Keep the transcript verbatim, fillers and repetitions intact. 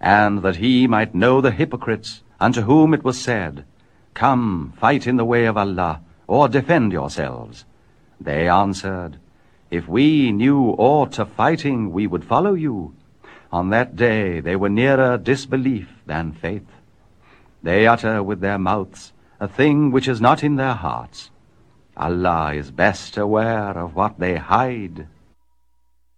and that he might know the hypocrites, unto whom it was said, Come, fight in the way of Allah, or defend yourselves. They answered, If we knew aught of fighting, we would follow you. On that day they were nearer disbelief than faith. They utter with their mouths a thing which is not in their hearts. Allah is best aware of what they hide